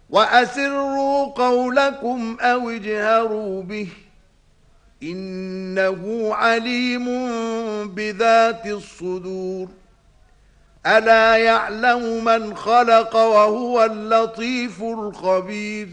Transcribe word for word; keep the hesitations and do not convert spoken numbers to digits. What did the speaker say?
وأسروا قولكم أو اجهروا به إنه عليم بذات الصدور ألا يعلم من خلق وهو اللطيف الخبير